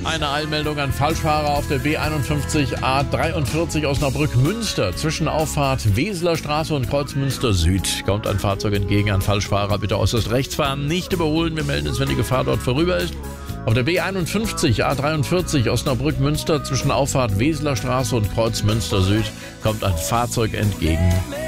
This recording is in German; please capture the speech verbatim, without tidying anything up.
Eine Eilmeldung an Falschfahrer auf der B einundfünfzig A dreiundvierzig Osnabrück-Münster. Zwischen Auffahrt Weseler Straße und Kreuz Münster Süd kommt ein Fahrzeug entgegen. An Falschfahrer bitte äußerst rechts fahren, nicht überholen. Wir melden uns, wenn die Gefahr dort vorüber ist. Auf der B einundfünfzig A dreiundvierzig Osnabrück-Münster zwischen Auffahrt Weseler Straße und Kreuz Münster Süd kommt ein Fahrzeug entgegen.